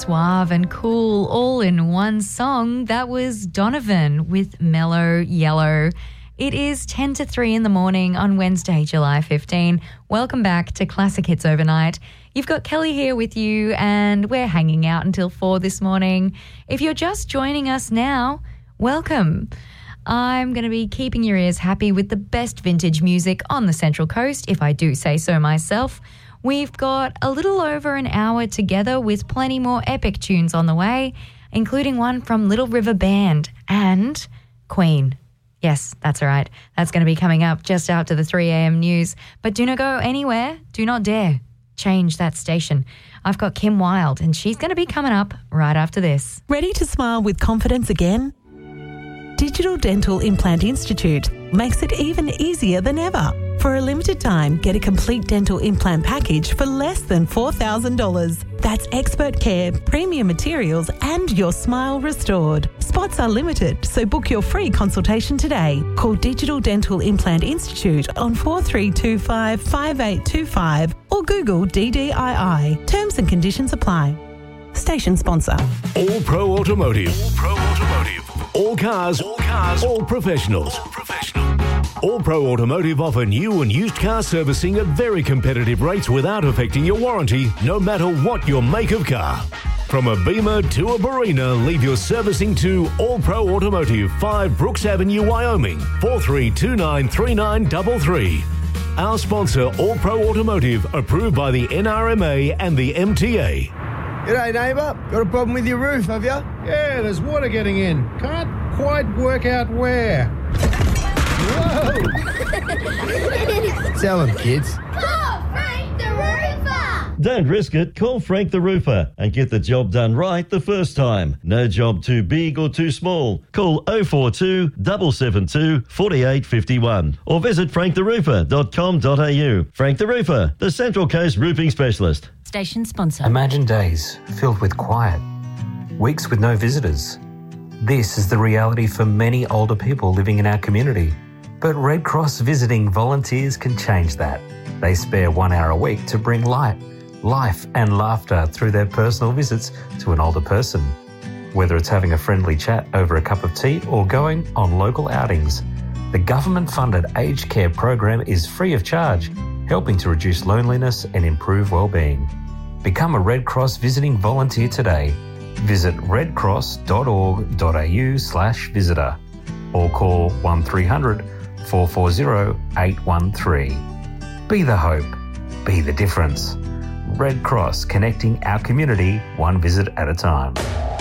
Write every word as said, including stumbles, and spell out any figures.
suave and cool all in one song. That was Donovan with Mellow Yellow. It is ten to three in the morning on Wednesday, July fifteenth. Welcome back to Classic Hits Overnight. You've got Kelly here with you and we're hanging out until four this morning. If you're just joining us now, welcome. I'm going to be keeping your ears happy with the best vintage music on the Central Coast, if I do say so myself. We've got a little over an hour together with plenty more epic tunes on the way, including one from Little River Band and Queen. Yes, that's right. That's going to be coming up just after the three a.m. news. But do not go anywhere. Do not dare change that station. I've got Kim Wilde and she's going to be coming up right after this. Ready to smile with confidence again? Digital Dental Implant Institute makes it even easier than ever. For a limited time, get a complete dental implant package for less than four thousand dollars. That's expert care, premium materials, and your smile restored. Spots are limited, so book your free consultation today. Call Digital Dental Implant Institute on four three two five, five eight two five or Google D D I I. Terms and conditions apply. Station sponsor. All Pro Automotive. All Pro Automotive. All cars. All cars. All professionals. All professional. All Pro Automotive offer new and used car servicing at very competitive rates without affecting your warranty, no matter what your make of car. From a Beamer to a Barina, leave your servicing to All Pro Automotive, five Brooks Avenue, Wyoming, four three two nine, three nine three three. Our sponsor, All Pro Automotive, approved by the N R M A and the M T A. G'day, neighbour. Got a problem with your roof, have you? Yeah, there's water getting in. Can't quite work out where. Whoa! Tell them, kids. Call Frank the Roofer! Don't risk it. Call Frank the Roofer and get the job done right the first time. No job too big or too small. Call oh four two, seven seven two, four eight five one or visit frank the roofer dot com dot a u. Frank the Roofer, the Central Coast roofing specialist. Station sponsor. Imagine days filled with quiet, weeks with no visitors. This is the reality for many older people living in our community. But Red Cross visiting volunteers can change that. They spare one hour a week to bring light, life and laughter through their personal visits to an older person. Whether it's having a friendly chat over a cup of tea or going on local outings, the government-funded aged care program is free of charge, helping to reduce loneliness and improve well-being. Become a Red Cross visiting volunteer today. Visit redcross.org.au slash visitor or call one three hundred, four four zero, eight one three. Be the hope. Be the difference. Red Cross, connecting our community one visit at a time.